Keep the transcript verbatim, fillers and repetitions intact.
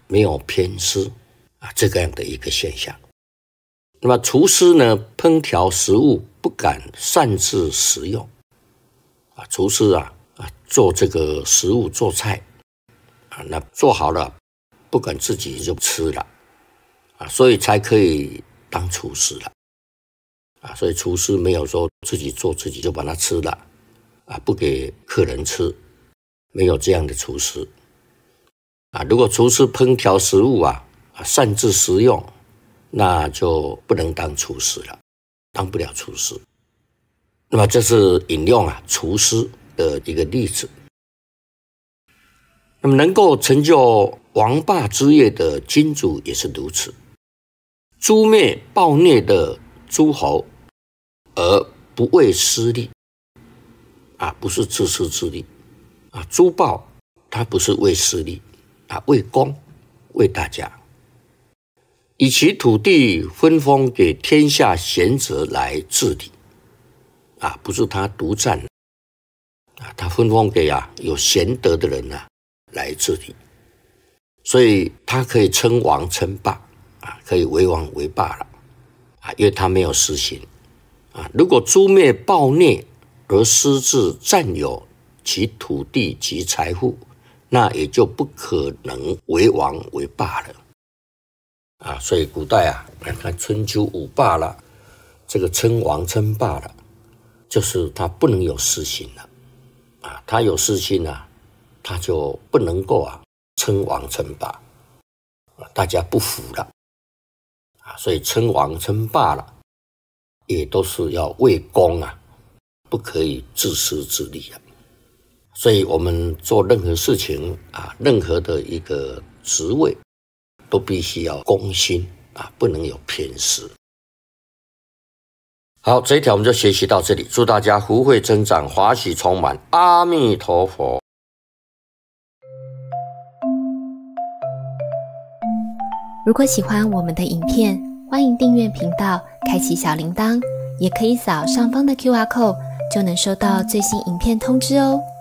没有偏私啊这个样的一个现象。那么厨师呢，烹调食物不敢擅自食用啊，厨师啊啊做这个食物做菜啊，那做好了不敢自己就吃了啊，所以才可以当厨师了啊。所以厨师没有说自己做自己就把它吃了啊，不给客人吃，没有这样的厨师啊。如果厨师烹调食物啊啊擅自食用，那就不能当厨师了，当不了厨师。那么这是引用啊厨师的一个例子。那么能够成就王霸之业的君主也是如此，诛灭暴虐的诸侯而不为私利啊，不是自私自利啊，诛暴他不是为私利啊，为公为大家。以其土地分封给天下贤者来治理啊，不是他独占啊，他分封给啊有贤德的人啊来治理，所以他可以称王称霸啊，可以为王为霸了啊，因为他没有私心啊。如果诛灭暴虐而私自占有其土地及财富，那也就不可能为王为霸了。啊，所以古代啊，看看春秋五霸了，这个称王称霸了，就是他不能有私心了，啊，他有私心啊，他就不能够啊称王称霸，啊，大家不服了，啊，所以称王称霸了，也都是要为公啊，不可以自私自利啊。所以我们做任何事情啊，任何的一个职位，都必须要公心啊，不能有偏私。好，这一条我们就学习到这里，祝大家福慧增长，华喜充满，阿弥陀佛。 如果喜欢我们的影片，欢迎订阅频道，开启小铃铛，也可以扫上方的 Q R code， 就能收到最新影片通知哦。